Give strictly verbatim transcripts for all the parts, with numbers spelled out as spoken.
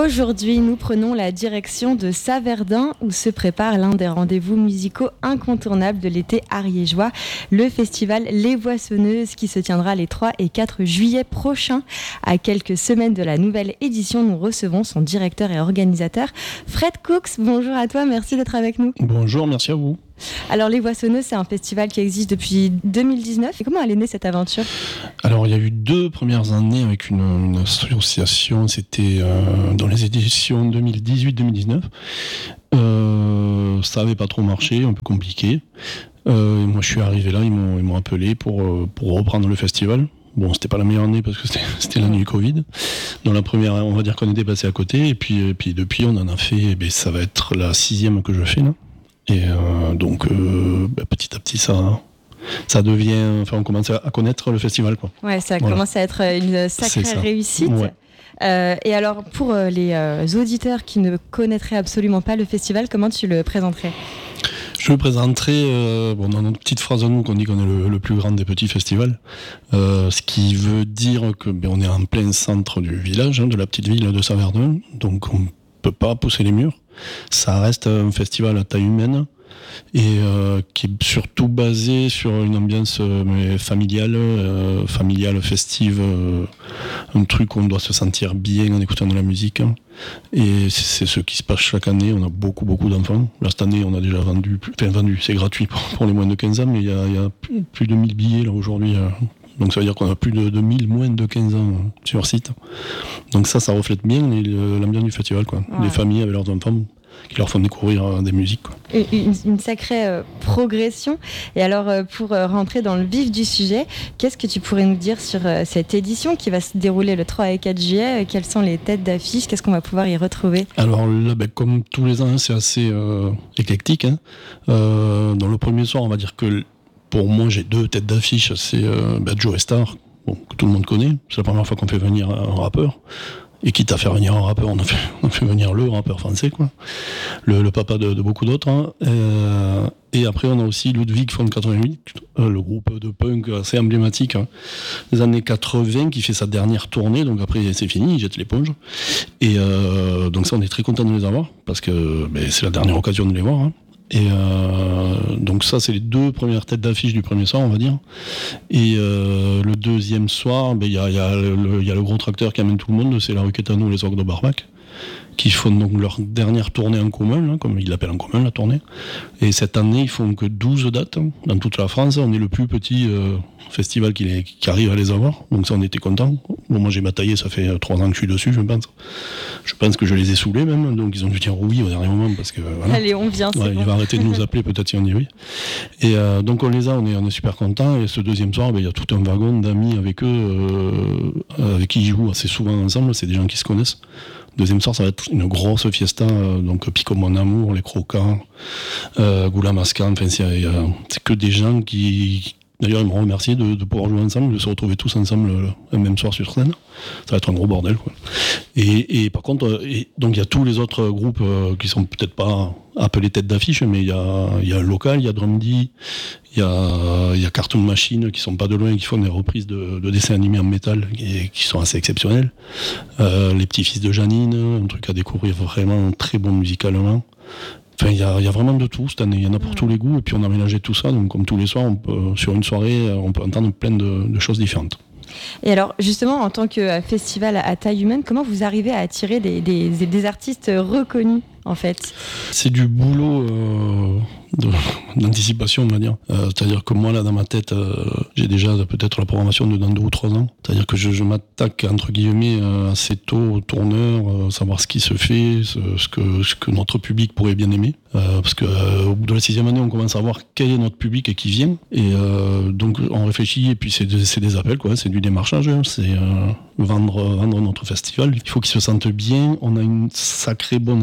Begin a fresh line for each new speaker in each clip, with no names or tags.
Aujourd'hui, nous prenons la direction de Saverdun où se prépare l'un des rendez-vous musicaux incontournables de l'été ariégeois, le festival Les Boissonneuses qui se tiendra les trois et quatre juillet prochains. À quelques semaines de la nouvelle édition, nous recevons son directeur et organisateur, Fred Cooks. Bonjour à toi, merci d'être avec nous.
Bonjour, merci à vous.
Alors Les Boissonneuses, c'est un festival qui existe depuis deux mille dix-neuf. Et comment elle est née cette aventure ?
Alors il y a eu deux premières années avec une, une association, c'était euh, dans les éditions deux mille dix-huit deux mille dix-neuf. Euh, ça n'avait pas trop marché, un peu compliqué. Euh, moi je suis arrivé là, ils m'ont, ils m'ont appelé pour, pour reprendre le festival. Bon, c'était pas la meilleure année parce que c'était, c'était l'année du Covid. Dans la première, on va dire qu'on était passé à côté. Et puis, et puis depuis, on en a fait, eh bien, ça va être la sixième que je fais là. Et euh, donc, euh, bah, petit à petit, ça, ça devient... Enfin, on commence à connaître le festival, quoi.
Ouais, ça
voilà.
commence à être une sacrée réussite.
Ouais.
Euh, et alors, pour euh, les euh, auditeurs qui ne connaîtraient absolument pas le festival, comment tu le présenterais ?
Je le présenterai euh, bon, dans notre petite phrase à nous qu'on dit qu'on est le, le plus grand des petits festivals, euh, ce qui veut dire que ben, on est en plein centre du village, hein, de la petite ville de Saverdun, donc on ne peut pas pousser les murs. Ça reste un festival à taille humaine et euh, qui est surtout basé sur une ambiance euh, familiale, euh, familiale, festive, euh, un truc où on doit se sentir bien en écoutant de la musique. Hein. Et c'est, c'est ce qui se passe chaque année. On a beaucoup, beaucoup d'enfants. Là, cette année, on a déjà vendu, enfin vendu, c'est gratuit pour, pour les moins de quinze ans, mais il y a, il y a plus, plus de mille billets là aujourd'hui. Euh, donc ça veut dire qu'on a plus de, de mille moins de quinze ans euh, sur site. Donc ça, ça reflète bien les, l'ambiance du festival, quoi. Ouais. Les familles avec leurs enfants qui leur font découvrir euh, des musiques, quoi.
Une, une sacrée euh, progression. Et alors, euh, pour euh, rentrer dans le vif du sujet, qu'est-ce que tu pourrais nous dire sur euh, cette édition qui va se dérouler le trois et quatre juillet ? Quelles sont les têtes d'affiche ? Qu'est-ce qu'on va pouvoir y retrouver ?
Alors là, ben, comme tous les ans, c'est assez euh, éclectique. Hein. Euh, dans le premier soir, on va dire que pour moi, j'ai deux têtes d'affiche. C'est euh, ben, Joe Star, bon, que tout le monde connaît. C'est la première fois qu'on fait venir un rappeur. Et quitte à faire venir un rappeur, on a fait, on a fait venir le rappeur français, quoi. Le, le papa de, de beaucoup d'autres. Hein. Euh, et après, on a aussi Ludwig von quatre-vingt-huit, euh, le groupe de punk assez emblématique hein, des années quatre-vingts, qui fait sa dernière tournée. Donc après, c'est fini, il jette l'éponge. Et euh, donc ça, on est très content de les avoir, parce que ben, c'est la dernière occasion de les voir. Hein. Et euh, donc ça, c'est les deux premières têtes d'affiche du premier soir, on va dire. Et euh, le deuxième soir, il ben, y, a, y, a y a le gros tracteur qui amène tout le monde, c'est la rue Quétano et les Orgues de Barbac, qui font donc leur dernière tournée en commun, là, comme ils l'appellent en commun, la tournée. Et cette année, ils font que douze dates hein, dans toute la France. On est le plus petit euh, festival qui, les, qui arrive à les avoir. Donc ça, on était contents. Bon, moi, j'ai bataillé, ça fait trois ans que je suis dessus, je pense. Je pense que je les ai saoulés même. Donc ils ont dû dire oui au dernier moment. Parce que, voilà.
Allez, on vient, c'est
ouais,
bon.
Il va arrêter de nous appeler, peut-être si on dit oui. Et euh, donc on les a, on est, on est super contents. Et ce deuxième soir, il ben, y a tout un wagon d'amis avec eux, euh, avec qui ils jouent assez souvent ensemble. C'est des gens qui se connaissent. Deuxième soir, ça va être une grosse fiesta, euh, donc Pico Mon Amour, Les Croquants, euh, Goula Mascan, enfin c'est, euh, c'est que des gens qui, d'ailleurs ils m'ont remercié de, de pouvoir jouer ensemble, de se retrouver tous ensemble le, le même soir sur scène. Ça va être un gros bordel, quoi. Et, et par contre, et, donc il y a tous les autres groupes euh, qui sont peut-être pas appelés tête d'affiche, mais il y a, il y a Local, il y a Drumdy, il y a, il y a Cartoon Machine qui sont pas de loin, qui font des reprises de, de dessins animés en métal et qui sont assez exceptionnels. Euh, les Petits Fils de Janine, un truc à découvrir vraiment très bon musicalement. Enfin, il y a, il y a vraiment de tout cette année, il y en a pour mmh. tous les goûts, et puis on a mélangé tout ça, donc comme tous les soirs, on peut, sur une soirée, on peut entendre plein de, de choses différentes.
Et alors, justement, en tant que festival à taille humaine, comment vous arrivez à attirer des, des, des artistes reconnus, en fait ?
C'est du boulot euh, de, d'anticipation, on va dire. Euh, c'est-à-dire que moi, là, dans ma tête, euh, j'ai déjà peut-être la programmation de dans deux ou trois ans. C'est-à-dire que je, je m'attaque, entre guillemets, euh, assez tôt aux tourneurs, euh, savoir ce qui se fait, ce, ce, que, ce que notre public pourrait bien aimer. Euh, parce qu'au euh, bout de la sixième année, on commence à voir quel est notre public et qui vient. Et euh, donc, on réfléchit, et puis c'est, de, c'est des appels, quoi. C'est du démarchage, hein. C'est euh, vendre, vendre notre festival. Il faut qu'ils se sentent bien. On a une sacrée bonne réputation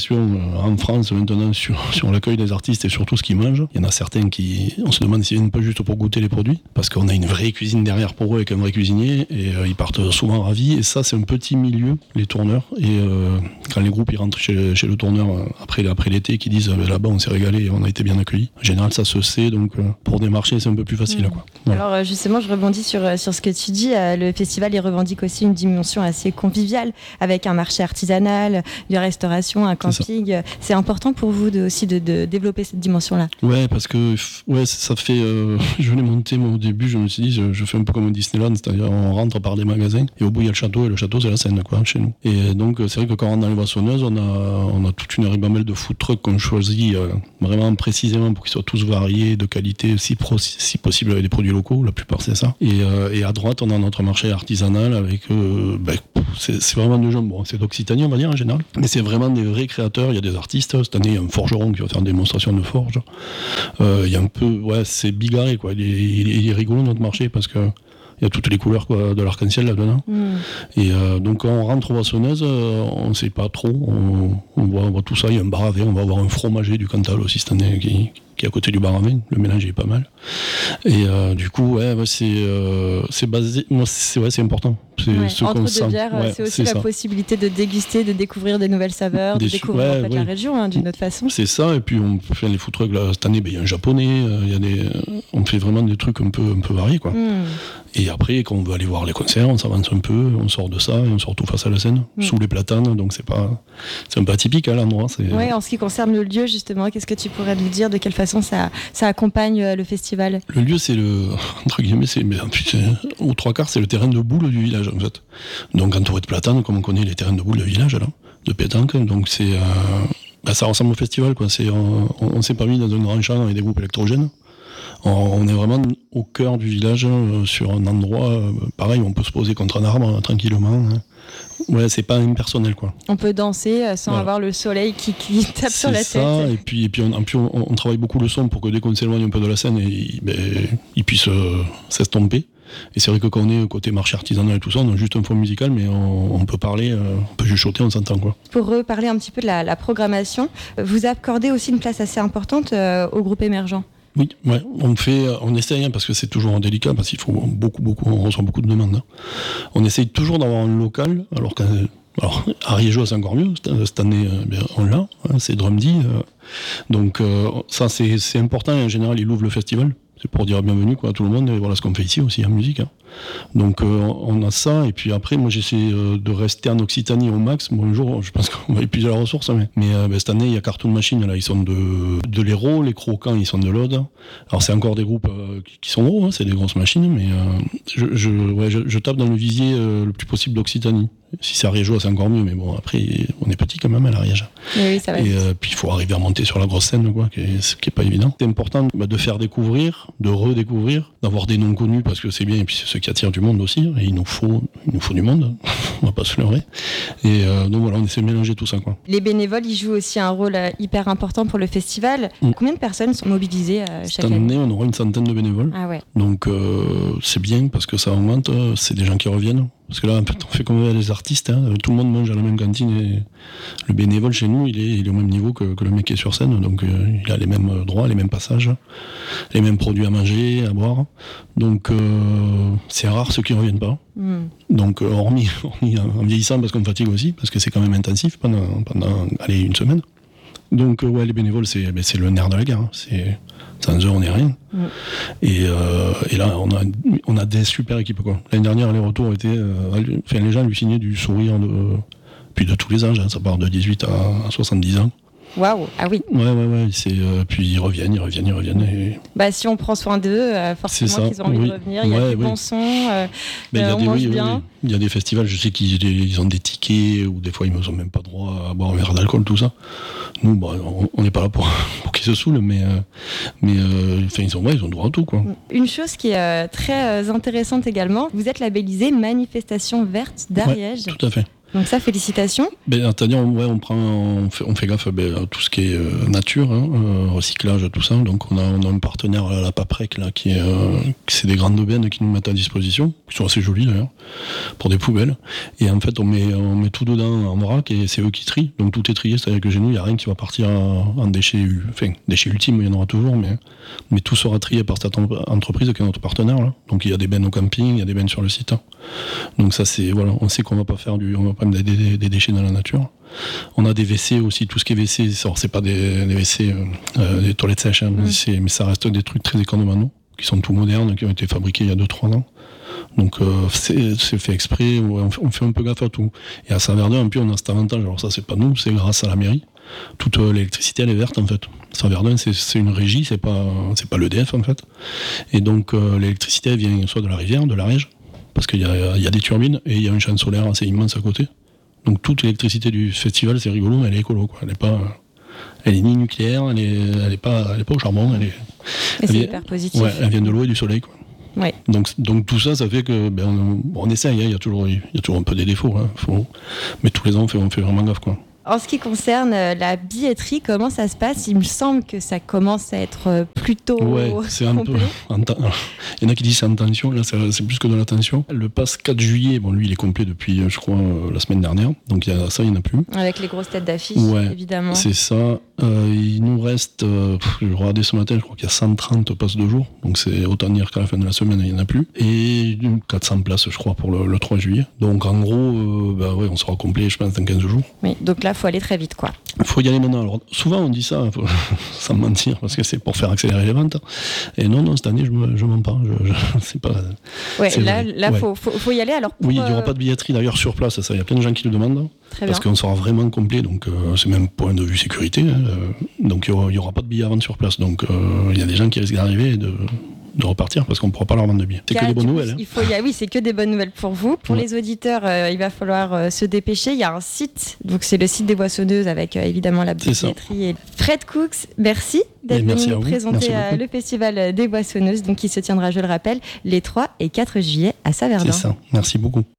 pression euh, en France maintenant sur, sur l'accueil des artistes et surtout ce qu'ils mangent. Il y en a certains qui, on se demande s'ils viennent pas juste pour goûter les produits, parce qu'on a une vraie cuisine derrière pour eux avec un vrai cuisinier, et euh, ils partent souvent ravis. Et ça, c'est un petit milieu, les tourneurs. Et euh, quand les groupes ils rentrent chez, chez le tourneur euh, après, après l'été, qui disent euh, là-bas on s'est régalé et on a été bien accueillis. En général, ça se sait, donc euh, pour démarcher, c'est un peu plus facile. Mmh. Quoi. Voilà.
Alors justement, je rebondis sur, sur ce que tu dis. Le festival, il revendique aussi une dimension assez conviviale, avec un marché artisanal, de restauration, un camping. C'est, c'est important pour vous de, aussi de, de développer cette dimension-là.
Ouais, parce que ouais, ça fait. Euh, je l'ai monté moi, au début, je me suis dit, je, je fais un peu comme au Disneyland, c'est-à-dire on rentre par des magasins et au bout il y a le château, et le château c'est la scène quoi, chez nous. Et donc c'est vrai que quand on rentre dans les Boissonneuses, on a, on a toute une ribambelle de food trucks qu'on choisit euh, vraiment précisément pour qu'ils soient tous variés, de qualité, si, pro, si possible avec des produits locaux, la plupart c'est ça. Et, euh, et à droite on a notre marché artisanal avec, euh, ben, c'est, c'est vraiment des gens, bon c'est d'Occitanie on va dire en général, mais c'est vraiment des vrais créateurs, il y a des artistes, cette année il y a un forgeron qui va faire une démonstration de forge, euh, il y a un peu, ouais c'est bigarré quoi, il est, il est, il est rigolo notre marché parce que il y a toutes les couleurs quoi, de l'arc-en-ciel là-dedans. Mmh. Et euh, donc quand on rentre aux Boissonneuses, euh, on ne sait pas trop, on, on, voit, on voit tout ça, il y a un bar à vin, on va avoir un fromager du Cantal aussi cette année qui, qui est à côté du bar à vin, le mélange est pas mal. Et euh, du coup, ouais, ouais c'est, euh, c'est basé, moi c'est, ouais, c'est important. C'est
ouais,
ce
entre
qu'on
deux
sent.
bières,
Ouais,
c'est aussi
c'est
la
ça.
Possibilité de déguster, de découvrir des nouvelles saveurs, des de découvrir ouais, en fait, ouais. la région hein, d'une autre façon.
C'est ça, et puis on fait les food trucks là, cette année, ben, il y a un japonais, il y a des, on fait vraiment des trucs un peu, un peu variés quoi. Mm. Et après, quand on veut aller voir les concerts, on s'avance un peu, on sort de ça et on sort tout face à la scène, mm. sous les platanes, donc c'est pas, c'est un peu atypique à l'endroit. C'est...
Oui, en ce qui concerne le lieu justement, qu'est-ce que tu pourrais nous dire, de quelle façon ça, ça accompagne le festival?
Le lieu, c'est le, entre guillemets, c'est, mais, c'est, aux trois quarts, c'est le terrain de boule du village en fait. Donc entouré de platanes, comme on connaît les terrains de boule de village là, de pétanque, donc c'est, euh, bah, ça ressemble au festival quoi. C'est, on, on s'est pas mis dans un grand champ avec des groupes électrogènes. On, on est vraiment au cœur du village, euh, sur un endroit, euh, pareil, où on peut se poser contre un arbre euh, tranquillement. Hein. Ouais, c'est pas impersonnel quoi.
On peut danser euh, sans voilà. avoir le soleil qui, qui tape
c'est
sur la
ça,
tête.
Et puis, et puis, on, puis on, on travaille beaucoup le son pour que dès qu'on s'éloigne un peu de la scène, il, ben, il puisse euh, s'estomper. Et c'est vrai que quand on est côté marché artisanal et tout ça, on a juste un fond musical, mais on, on peut parler, euh, on peut chuchoter, on s'entend quoi.
Pour reparler un petit peu de la, la programmation, vous accordez aussi une place assez importante euh, au groupe émergent.
Oui, ouais, on fait, on essaye hein, parce que c'est toujours délicat, parce qu'il faut beaucoup, beaucoup, on reçoit beaucoup de demandes. Hein. On essaye toujours d'avoir un local, alors qu'à alors, Ariégeois c'est encore mieux, cette année euh, bien, on l'a, hein, c'est Drumdy, euh, donc euh, ça c'est, c'est important, en général ils ouvrent le festival. C'est pour dire bienvenue quoi, à tout le monde, et voilà ce qu'on fait ici aussi en musique. Hein. Donc euh, on a ça, et puis après, moi j'essaie euh, de rester en Occitanie au max. Bon, un jour, je pense qu'on va épuiser la ressource, mais, mais euh, ben, cette année, il y a Cartoon Machine, là, ils sont de, de l'Hérault, les Croquants, ils sont de l'Aude. Alors c'est encore des groupes euh, qui, qui sont gros, hein, c'est des grosses machines, mais euh, je, je, ouais, je, je tape dans le visier euh, le plus possible d'Occitanie. Si c'est Ariégeois, c'est encore mieux, mais bon, après, on est petit quand même à l'Ariège.
Oui, ça va.
Et euh, puis il faut arriver à monter sur la grosse scène, quoi, qui est, qui est pas évident. C'est important bah, de faire découvrir, de redécouvrir, d'avoir des noms connus parce que c'est bien, et puis c'est ce qui attire du monde aussi. Et il nous faut, il nous faut du monde, on va pas se leurrer. Et euh, donc voilà, on essaie de mélanger tout ça, quoi.
Les bénévoles, ils jouent aussi un rôle euh, hyper important pour le festival. Mm. Combien de personnes sont mobilisées euh, chaque année ?
Cette année, on aura une centaine de bénévoles.
Ah ouais.
Donc euh, c'est bien parce que ça augmente, c'est des gens qui reviennent. Parce que là, on fait comme les artistes, hein. Tout le monde mange à la même cantine et le bénévole chez nous, il est, il est au même niveau que, que le mec qui est sur scène, donc euh, il a les mêmes droits, les mêmes passages, les mêmes produits à manger, à boire. Donc euh, c'est rare ceux qui ne reviennent pas. Mm. Donc euh, hormis, hormis en vieillissant parce qu'on fatigue aussi, parce que c'est quand même intensif pendant, pendant allez, une semaine. Donc euh, ouais, les bénévoles, c'est, ben, c'est le nerf de la guerre. Hein. C'est, sans eux, on n'est rien. Mm. Et, euh, et là, on a, on a des super équipes, quoi. L'année dernière, les retours étaient... Euh, enfin, les gens hallucinaient du sourire, de, puis de tous les âges. Hein, ça part de dix-huit à soixante-dix ans.
Waouh, ah oui.
Ouais, ouais, ouais. C'est, euh, puis ils reviennent, ils reviennent, ils reviennent. Et...
Bah, si on prend soin d'eux, euh, forcément qu'ils ont envie
oui.
de revenir. Il y a
ouais,
du
oui.
bon son, euh,
ben,
euh,
y a
on
des,
mange
oui,
bien.
Oui, oui. Il y a des festivals, je sais qu'ils ils ont des tickets, ou des fois ils n'ont même pas droit à boire un verre d'alcool, tout ça. Nous, bon, on n'est pas là pour, pour qu'ils se saoulent, mais, euh, mais euh, enfin, ils, ont, ouais, ils ont droit à tout, quoi.
Une chose qui est euh, très euh, intéressante également, vous êtes labellisé Manifestation Verte d'Ariège.
Ouais, tout à fait.
Donc ça, félicitations.
Ben, c'est-à-dire, ouais, on, prend, on, fait, on fait gaffe ben, à tout ce qui est euh, nature, hein, euh, recyclage, tout ça. Donc on a, on a un partenaire, à la Paprec, là, qui est, euh, c'est des grandes bennes qui nous mettent à disposition, qui sont assez jolies d'ailleurs, pour des poubelles. Et en fait, on met, on met tout dedans en vrac et c'est eux qui trient. Donc tout est trié, c'est-à-dire que chez nous, il n'y a rien qui va partir en, en déchets, enfin, déchets ultimes, il y en aura toujours, mais, mais tout sera trié par cette entreprise qui est notre partenaire, là. Donc il y a des bennes au camping, il y a des bennes sur le site. Hein. Donc ça, c'est, voilà, on sait qu'on va pas faire du, on va pas mettre des, des, des déchets dans la nature. On a des W C aussi, tout ce qui est W C, c'est pas des, des W C, euh, des toilettes sèches, hein, mmh. c'est, mais ça reste des trucs très économes à nous, qui sont tout modernes, qui ont été fabriqués il y a deux trois ans. Donc euh, c'est, c'est fait exprès, on fait, on fait un peu gaffe à tout. Et à Saverdun, en plus, on a cet avantage, alors ça c'est pas nous, c'est grâce à la mairie. Toute euh, l'électricité elle est verte en fait. Saverdun c'est, c'est une régie, c'est pas, c'est pas l'E D F en fait. Et donc euh, l'électricité elle vient soit de la rivière, de la Rège, parce qu'il y a, il y a des turbines et il y a un champ solaire assez immense à côté. Donc toute l'électricité du festival, c'est rigolo, mais elle est écolo, quoi. Elle est pas, elle est ni nucléaire, elle est, elle est pas, elle est pas au charbon, elle est.
Et elle c'est vient, hyper positif.
Ouais, elle vient de l'eau et du soleil, quoi.
Ouais.
Donc, donc tout ça, ça fait que, ben, on, on essaye. Hein, il y a toujours, il y a toujours un peu des défauts, hein, faut, mais tous les ans, on fait, on fait vraiment gaffe, quoi.
En ce qui concerne la billetterie, comment ça se passe ? Il me semble que ça commence à être plutôt
ouais, c'est un
complet.
peu. Il y en a qui disent c'est en tension, là c'est, c'est plus que de la tension. Le pass quatre juillet, bon lui il est complet depuis je crois la semaine dernière, donc il y a, ça il n'y en a plus.
Avec les grosses têtes d'affiche,
ouais,
évidemment.
C'est ça. Euh, il nous reste, euh, je regardais ce matin, je crois qu'il y a cent trente passes de jour, donc c'est autant dire qu'à la fin de la semaine il n'y en a plus. Et quatre cents places je crois pour le, le trois juillet. Donc en gros, euh, bah ouais, on sera complet je pense dans quinze jours.
Oui, donc là il faut aller très vite quoi.
Il faut y aller maintenant. Alors, souvent on dit ça, faut, sans mentir, parce que c'est pour faire accélérer les ventes. Et non, non, cette année je ne mens pas. Je, je, c'est pas
ouais,
c'est
là, il
ouais.
faut, faut, faut y aller. Alors pour,
oui, il n'y aura
euh...
pas de billetterie d'ailleurs sur place. Il y a plein de gens qui le demandent.
Très
parce bien. Qu'on sera vraiment complet. Donc euh, c'est même point de vue sécurité. Hein, euh, donc il n'y aura, aura pas de billets à vendre sur place. Donc il euh, y a des gens qui risquent d'arriver et de. de repartir parce qu'on ne pourra pas leur vendre de billets. C'est Car, que des bonnes coup, nouvelles. Hein.
Il faut y... Oui, c'est que des bonnes nouvelles pour vous. Pour ouais. les auditeurs, euh, il va falloir euh, se dépêcher. Il y a un site, donc c'est le site des Boissonneuses avec euh, évidemment la billetterie. Et Fred Cooks, merci d'être venu nous présenter euh, le festival des Boissonneuses, donc qui se tiendra, je le rappelle, les trois et quatre juillet à Saverdun.
C'est ça. Merci beaucoup.